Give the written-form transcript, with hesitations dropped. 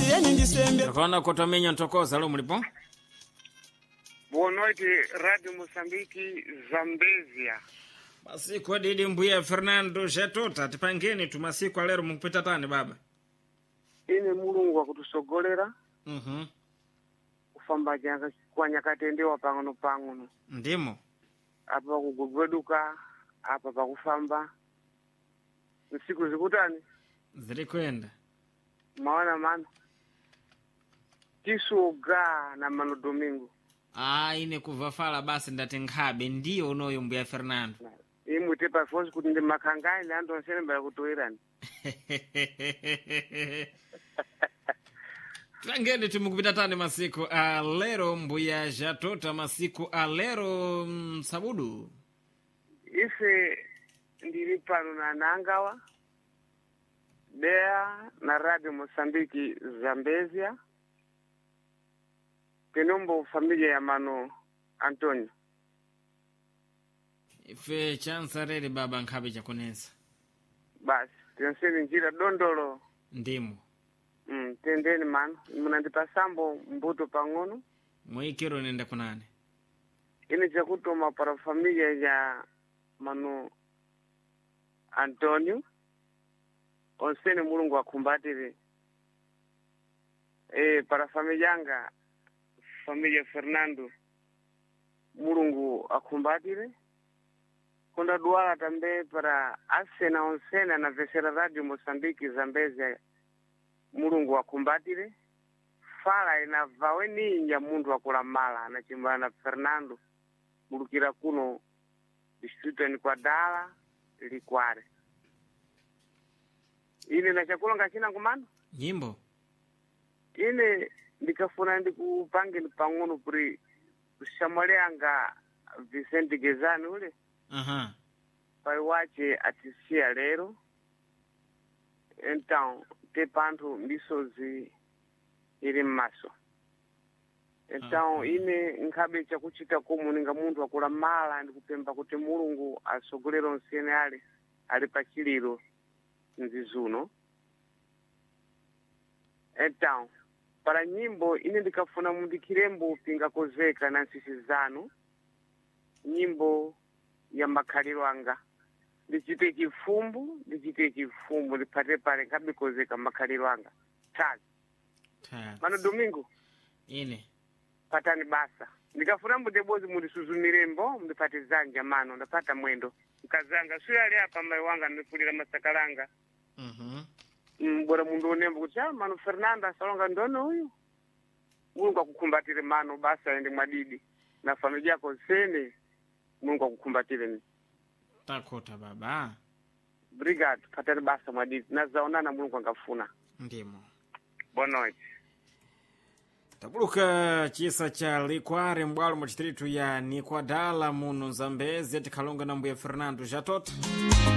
yani ndisembe Kona kotomenya ntokoza lo mulipo? Boa noite, Rádio Moçambique, Zambésia. Masiku adidi mbuya Fernando Jatota tipangeni tu masiku alero mukupita tani baba. Ine mulungu wa kutusogolera. Kufamba janga kwa nyakatendewa pang'ono. Ndimo. Apa kugweduka, apa pakufamba. Nsiku zikutani? Zili kwenda. Mawana mano. Tisuga na mano domingo. Ine kuvafala basi ndatengabe ndiyo unoyo mbuya Fernando. Imu tepa fosi kuti ndi makangai ndi anto nsene mbala kutoerani. Tangeni tumukupita tani masiku alero mbuya Jatota masiku alero sabudu. Ife ndiri pano na Nangawa, Bea na Radio Moçambique Zambésia. Tenombo familia ya mano Antonio. Ife chansa rere baba nkabe chakunensa. Basi, tenseni njira dondolo. Ndimo. Tendeni mano. Munandipa sambo mbuto pang'ono. Mwikiro nenda kunane. Ini chakutoma para familia ya mano Antonio. Onsene mulungu akumbatire. Para familia yanga, familia Fernando, mulungu akumbatire. Konda duala tambe para asena onsena na vesera Radio Moçambique Zambésia, mulungu akumbatire. Fala ina vaweni ya mundu wakula mala na chimbana Fernando mulukira kuno distrito ni kwa dala likware. Ine na chakula ngachina kumano? Nyimbo. Ine ndikafuna ndikupange pang'ono kuri kushamaleanga Vicente Gezani ule. Pai wache atisia lero. Então, te pantu misozi iri maso. Então, ine nkabe chakuchita komu ninga mundu wakula mala ndikupemba kuti mulungu asogolero nsene ali pachiliro nzizuno. Então, para nyimbo ine ndikafuna mundikirembo pinga kozeka na nsisi zanu. Nyimbo ya makhaliro anga. Ndichite kifumbu ndipate pale nkabe kozeka makhaliro anga. Tazi. Mano Domingo. Ine. Patani basa. Ndikafuna mbudebozi mundisuzumirembo mndipate zanja mano ndapata mwendo. Nkazanga suya ali hapa mai wanga ndipulira masakalanga. Bora mundu onembo kuti mano Fernando asalonga ndono huyu. Mungu akukumbatire mano basa ende mwadidi. Na familia yako sene Mungu akukumbatire ni. Takota baba. Brigade patani basa mwadidi. Nazaonana Mungu angafuna. Ndimo. Boa noite. Tabuluka chisa cha likware mbwalo mu distritu ya Nikwadala muno Zambésia tikalonga na mbuya Fernando Jatota.